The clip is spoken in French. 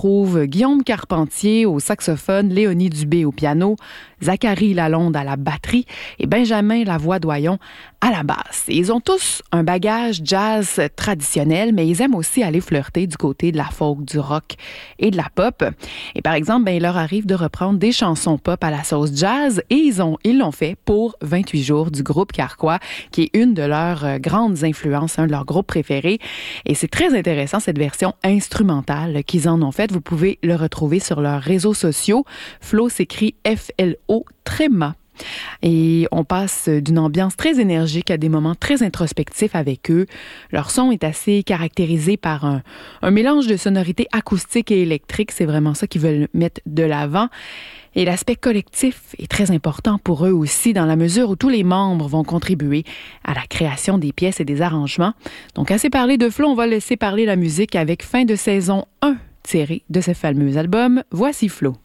retrouve Guillaume Carpentier au saxophone, Léonie Dubé au piano, Zachary Lalonde à la batterie et Benjamin Lavoie-Doyon à la basse. Et ils ont tous un bagage jazz traditionnel, mais ils aiment aussi aller flirter du côté de la folk, du rock et de la pop. Et par exemple, il leur arrive de reprendre des chansons pop à la sauce jazz et ils l'ont fait pour 28 jours du groupe Carquois, qui est une de leurs grandes influences, un de leurs groupes préférés. Et c'est très intéressant, cette version instrumentale qu'ils en ont faite. Vous pouvez le retrouver sur leurs réseaux sociaux. Flo s'écrit F-L-O Tréma. Et on passe d'une ambiance très énergique à des moments très introspectifs avec eux. Leur son est assez caractérisé par un mélange de sonorités acoustiques et électriques. C'est vraiment ça qu'ils veulent mettre de l'avant. Et l'aspect collectif est très important pour eux aussi, dans la mesure où tous les membres vont contribuer à la création des pièces et des arrangements. Donc, assez parlé de Flo, on va laisser parler la musique avec Fin de saison 1 tiré de ce fameux album. Voici Flo.